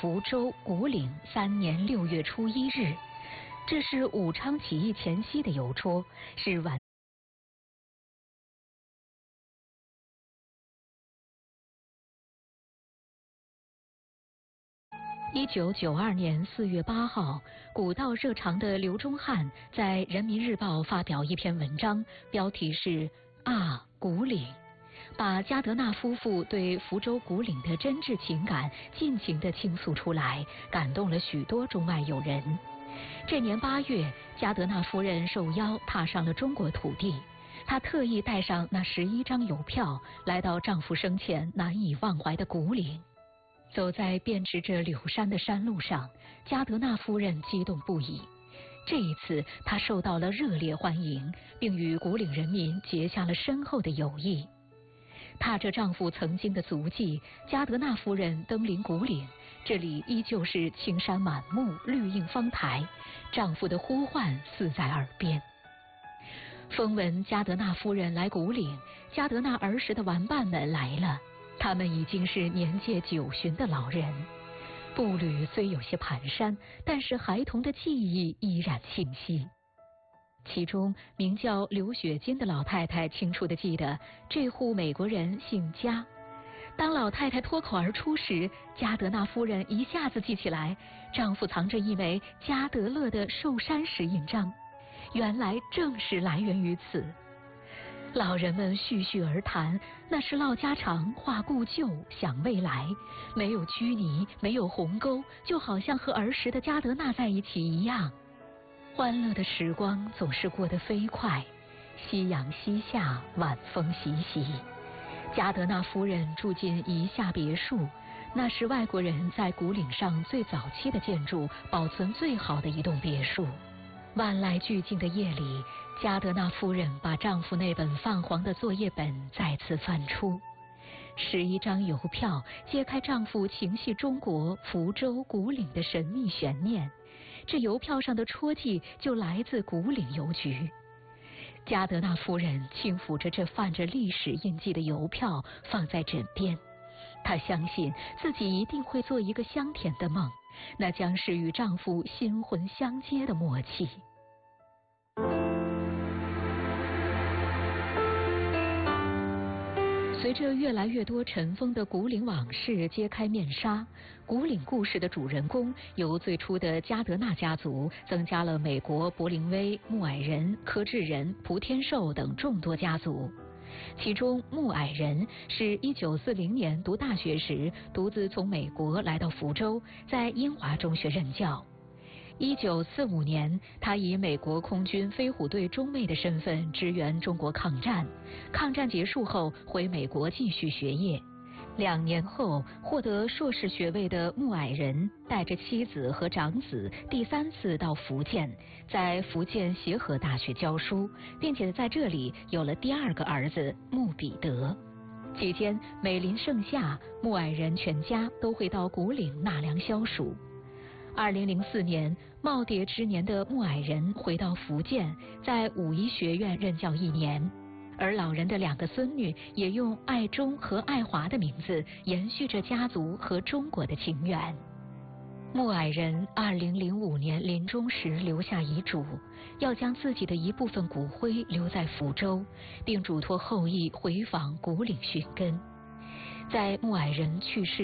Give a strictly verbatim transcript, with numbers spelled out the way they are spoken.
福州古岭三年六月初一日，这是武昌起义前夕的邮戳，是晚。一九九二年四月八号，古道热肠的刘忠汉在《人民日报》发表一篇文章，标题是“啊，古岭”，把加德纳夫妇对福州古岭的真挚情感尽情地倾诉出来，感动了许多中外友人。这年八月，加德纳夫人受邀踏上了中国土地，她特意带上那十一张邮票，来到丈夫生前难以忘怀的古岭。走在遍植着柳杉的山路上，加德纳夫人激动不已。这一次，她受到了热烈欢迎，并与古岭人民结下了深厚的友谊。踏着丈夫曾经的足迹，加德纳夫人登临古岭，这里依旧是青山满目，绿荫芳台，丈夫的呼唤似在耳边。风闻加德纳夫人来古岭，加德纳儿时的玩伴们来了。他们已经是年届九旬的老人，步履虽有些蹒跚，但是孩童的记忆依然清晰。其中名叫刘雪金的老太太清楚地记得，这户美国人姓加。当老太太脱口而出时，加德纳夫人一下子记起来，丈夫藏着一枚加德勒的寿山石印章，原来正是来源于此。老人们絮絮而谈，那是唠家常，话故旧，想未来，没有拘泥，没有鸿沟，就好像和儿时的加德纳在一起一样。欢乐的时光总是过得飞快，夕阳西下，晚风习习。加德纳夫人住进宜夏别墅，那是外国人在古岭上最早期的建筑，保存最好的一栋别墅。万籁俱静的夜里，加德纳夫人把丈夫那本泛黄的作业本再次翻出，十一张邮票揭开丈夫情系中国福州古岭的神秘悬念。这邮票上的戳记就来自古岭邮局。加德纳夫人轻抚着这泛着历史印记的邮票，放在枕边。她相信自己一定会做一个香甜的梦，那将是与丈夫心魂相接的默契。随着越来越多尘封的古岭往事揭开面纱，古岭故事的主人公由最初的加德纳家族增加了美国柏林威、穆矮人、柯志仁、蒲天寿等众多家族。其中穆矮人是一九四零年读大学时独自从美国来到福州，在英华中学任教。一九四五年，他以美国空军飞虎队中尉的身份支援中国抗战。抗战结束后，回美国继续学业。两年后，获得硕士学位的穆矮人带着妻子和长子第三次到福建，在福建协和大学教书，并且在这里有了第二个儿子穆彼得。期间，每临盛夏，穆矮人全家都会到古岭纳凉消暑。二零零四年，耄耋之年的穆矮人回到福建，在武夷学院任教一年，而老人的两个孙女也用爱忠和爱华的名字，延续着家族和中国的情缘。穆矮人二零零五年临终时留下遗嘱，要将自己的一部分骨灰留在福州，并嘱托后裔回访古岭寻根。在穆矮人去世